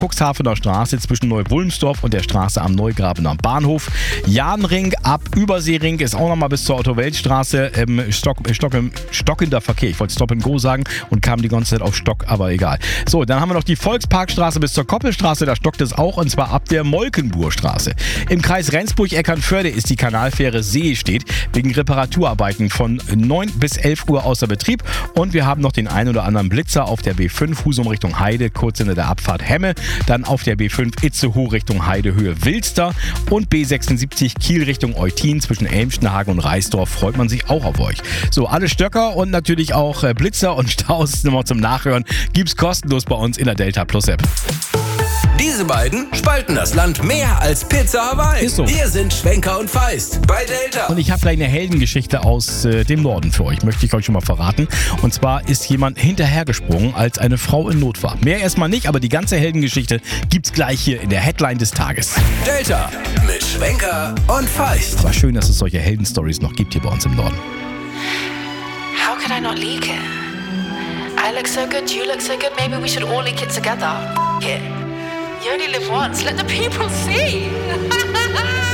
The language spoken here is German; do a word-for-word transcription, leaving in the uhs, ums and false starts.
Cuxhavener Straße zwischen Neu-Wulmsdorf und der Straße am Neugrabener Bahnhof. Jahnring ab Überseering ist auch nochmal bis zur Otto-Welt-Straße. Ähm, Stock, Stock, stockender Verkehr. Ich wollte Stop and Go sagen und kam die ganze Zeit auf Stock, aber egal. So, dann haben wir noch die Volksparkstraße bis zur Koppelstraße. Da stockt es auch, und zwar ab der Molkenburgstraße. Im Kreis Rendsburg-Eckernförde ist die Kanalfähre Seestedt wegen Reparaturarbeiten von neun bis elf Uhr außer Betrieb. Und wir haben noch den ein oder anderen Blitzer auf der B fünf Husum Richtung Heide, kurz hinter der Abfahrt Hemme. Dann auf der B fünf Itzehoe Richtung Heidehöhe Wilster und B sechsundsiebzig Kiel Richtung Eutin zwischen Elmstenhagen und Reisdorf. Freut man sich auch auf euch. So, alle Stöcker und natürlich auch Blitzer und Staus nochmal zum Nachhören gibt's kostenlos bei uns in der Delta Plus App. Diese beiden spalten das Land mehr als Pizza Hawaii. Ist so. Wir sind Schwenker und Feist bei Delta. Und ich habe gleich eine Heldengeschichte aus äh, dem Norden für euch, möchte ich euch schon mal verraten. Und zwar ist jemand hinterhergesprungen, als eine Frau in Not war. Mehr erstmal nicht, aber die ganze Heldengeschichte gibt's gleich hier in der Headline des Tages. Delta mit Schwenker und Feist. Aber schön, dass es solche Heldenstories noch gibt hier bei uns im Norden. How could I not leak it? I look so good, you look so good, maybe we should all leak it together. F- it. You only live once, let the people see.